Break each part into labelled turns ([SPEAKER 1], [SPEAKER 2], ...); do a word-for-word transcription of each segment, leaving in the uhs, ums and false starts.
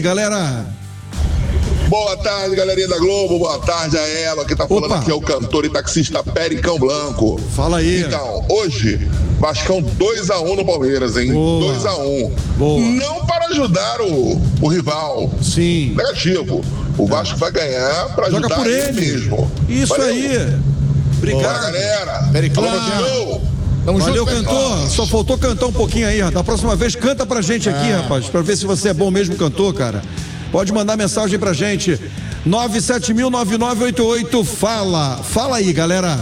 [SPEAKER 1] galera.
[SPEAKER 2] Boa tarde, galerinha da Globo. Boa tarde a ela. Quem tá falando
[SPEAKER 1] Opa.
[SPEAKER 2] aqui é o cantor e taxista Pericão Blanco.
[SPEAKER 1] Fala aí.
[SPEAKER 2] Então, hoje, Vascão dois a um no Palmeiras, hein? dois a um.
[SPEAKER 1] Boa.
[SPEAKER 2] Não para ajudar o, o rival.
[SPEAKER 1] Sim.
[SPEAKER 2] Negativo. O Vasco vai ganhar para
[SPEAKER 1] Joga
[SPEAKER 2] ajudar
[SPEAKER 1] por
[SPEAKER 2] ele,
[SPEAKER 1] ele.
[SPEAKER 2] mesmo.
[SPEAKER 1] Isso
[SPEAKER 2] Valeu.
[SPEAKER 1] aí. Obrigado.
[SPEAKER 2] Bora, galera.
[SPEAKER 3] Pericão.
[SPEAKER 2] Falou, Brasil.
[SPEAKER 3] Tamo
[SPEAKER 1] Valeu,
[SPEAKER 3] junto,
[SPEAKER 1] cantor. Só faltou cantar um pouquinho aí. Da próxima vez, canta pra gente aqui,
[SPEAKER 3] Ah.
[SPEAKER 1] rapaz, pra ver se você é bom mesmo cantor, cara. Pode mandar mensagem pra gente. nove sete mil nove nove oito oito. Fala. Fala aí, galera.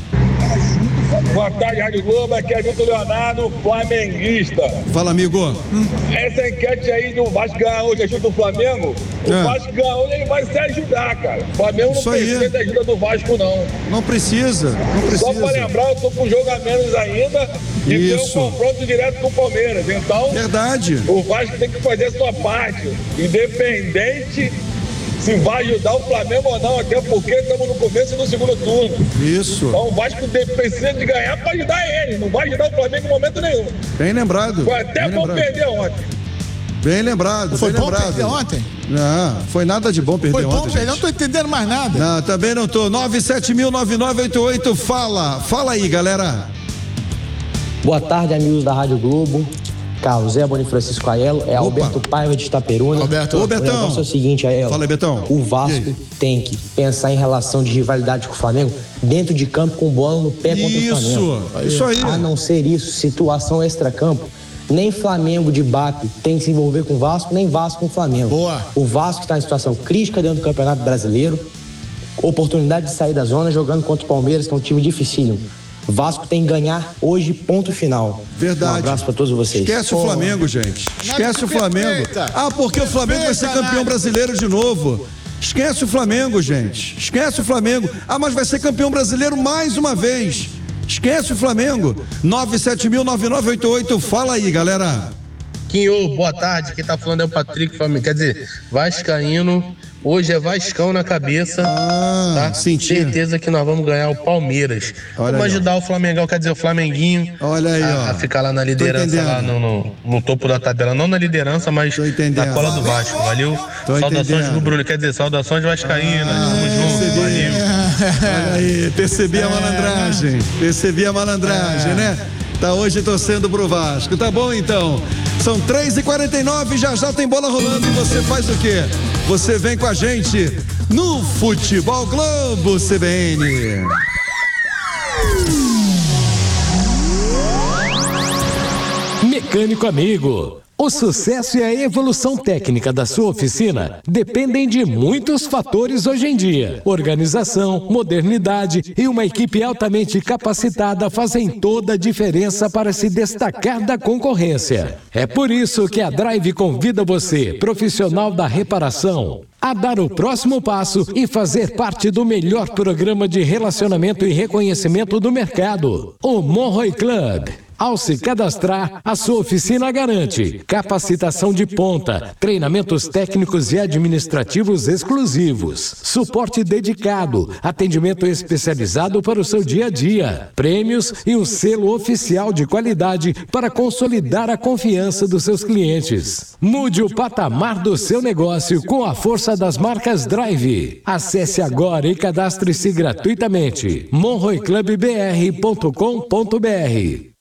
[SPEAKER 4] Boa tarde, Rádio Globo. Aqui é Vitor Leonardo, flamenguista.
[SPEAKER 1] Fala, amigo.
[SPEAKER 4] Essa enquete aí do Vasco ganhar hoje ajuda o Flamengo. O
[SPEAKER 1] É.
[SPEAKER 4] Vasco ganhar hoje, ele vai se ajudar, cara. O Flamengo
[SPEAKER 1] Isso
[SPEAKER 4] não
[SPEAKER 1] aí.
[SPEAKER 4] precisa da ajuda do Vasco, não.
[SPEAKER 1] Não precisa. Não precisa.
[SPEAKER 4] Só pra lembrar, eu tô com um jogo a menos ainda e
[SPEAKER 1] Isso.
[SPEAKER 4] tem um confronto direto com o Palmeiras. Então,
[SPEAKER 1] Verdade.
[SPEAKER 4] o Vasco tem que fazer a sua parte. Independente se vai ajudar o Flamengo ou não, até porque estamos no começo do segundo turno.
[SPEAKER 1] Isso.
[SPEAKER 4] Então o Vasco de- precisa de ganhar para ajudar ele, não vai ajudar o Flamengo em momento nenhum.
[SPEAKER 1] Bem lembrado.
[SPEAKER 4] Foi até
[SPEAKER 1] Bem
[SPEAKER 4] bom
[SPEAKER 1] lembrado.
[SPEAKER 4] perder ontem.
[SPEAKER 1] Bem lembrado.
[SPEAKER 3] Foi
[SPEAKER 1] bem
[SPEAKER 3] bom
[SPEAKER 1] lembrado.
[SPEAKER 3] perder ontem?
[SPEAKER 1] Não, foi nada de bom perder
[SPEAKER 3] Foi bom
[SPEAKER 1] ontem.
[SPEAKER 3] perder,
[SPEAKER 1] gente.
[SPEAKER 3] não tô entendendo mais nada.
[SPEAKER 1] Não, também não tô. nove sete mil nove nove oito oito. Fala. Fala aí, galera.
[SPEAKER 5] Boa tarde, amigos da Rádio Globo. Carlos Zé, Boni Francisco Aiello, é
[SPEAKER 1] Opa.
[SPEAKER 5] Alberto Paiva de Itaperuna.
[SPEAKER 3] Alberto.
[SPEAKER 1] Ô,
[SPEAKER 5] O
[SPEAKER 1] Betão.
[SPEAKER 5] negócio é o seguinte, Aiello.
[SPEAKER 1] Fala aí, Betão.
[SPEAKER 5] O
[SPEAKER 1] E
[SPEAKER 5] Vasco
[SPEAKER 1] aí?
[SPEAKER 5] tem que pensar em relação de rivalidade com o Flamengo dentro de campo com bola no pé contra o Flamengo.
[SPEAKER 1] Isso. Isso aí.
[SPEAKER 5] A não ser isso, situação extracampo, nem Flamengo de B A P tem que se envolver com o Vasco, nem Vasco com o Flamengo.
[SPEAKER 3] Boa.
[SPEAKER 5] O Vasco está em situação crítica dentro do Campeonato Brasileiro, oportunidade de sair da zona jogando contra o Palmeiras, que é um time dificílimo. Vasco tem que ganhar hoje, ponto final.
[SPEAKER 1] Verdade.
[SPEAKER 5] Um abraço para todos vocês.
[SPEAKER 1] Esquece o Flamengo, gente. Esquece o Flamengo.
[SPEAKER 3] Respeita.
[SPEAKER 1] Ah, porque o Flamengo vai ser
[SPEAKER 3] Respeita,
[SPEAKER 1] campeão
[SPEAKER 3] né?
[SPEAKER 1] brasileiro de novo. Esquece o Flamengo, gente. Esquece o Flamengo. Ah, mas vai ser campeão brasileiro mais uma vez. Esquece o Flamengo. nove sete mil nove nove oito oito. Fala aí, galera.
[SPEAKER 6] Quinho, boa tarde. Quem tá falando é o Patrick Flamengo. Quer dizer, Vascaíno. Hoje é Vascão na cabeça.
[SPEAKER 1] Ah,
[SPEAKER 6] Tá?
[SPEAKER 1] senti.
[SPEAKER 6] Certeza que nós vamos ganhar o Palmeiras.
[SPEAKER 1] Olha
[SPEAKER 6] vamos
[SPEAKER 1] aí, ó.
[SPEAKER 6] ajudar o Flamengão, quer dizer, o Flamenguinho.
[SPEAKER 1] Olha aí,
[SPEAKER 6] a,
[SPEAKER 1] ó.
[SPEAKER 6] a ficar lá na
[SPEAKER 1] Tô
[SPEAKER 6] liderança,
[SPEAKER 1] entendendo.
[SPEAKER 6] lá no, no, no topo da tabela. Não na liderança, mas
[SPEAKER 1] Tô entendendo.
[SPEAKER 6] na cola do Vasco. Valeu?
[SPEAKER 1] Tô
[SPEAKER 6] Saudações
[SPEAKER 1] entendendo.
[SPEAKER 6] do Bruno. Quer dizer, saudações Vascaínas. Tamo junto.
[SPEAKER 1] percebi.
[SPEAKER 6] Valeu.
[SPEAKER 1] Olha aí, percebi a malandragem. Percebi a malandragem, né? Tá hoje torcendo pro Vasco. Tá bom, então. São três e quarenta e nove, já já tem bola rolando e você faz o quê? Você vem com a gente no Futebol Globo C B N.
[SPEAKER 7] Mecânico amigo, o sucesso e a evolução técnica da sua oficina dependem de muitos fatores hoje em dia. Organização, modernidade e uma equipe altamente capacitada fazem toda a diferença para se destacar da concorrência. É por isso que a Drive convida você, profissional da reparação, a dar o próximo passo e fazer parte do melhor programa de relacionamento e reconhecimento do mercado, o Monroe Club. Ao se cadastrar, a sua oficina garante capacitação de ponta, treinamentos técnicos e administrativos exclusivos, suporte dedicado, atendimento especializado para o seu dia a dia, prêmios e um selo oficial de qualidade para consolidar a confiança dos seus clientes. Mude o patamar do seu negócio com a força das marcas Drive. Acesse agora e cadastre-se gratuitamente. monroe club b r ponto com ponto b r.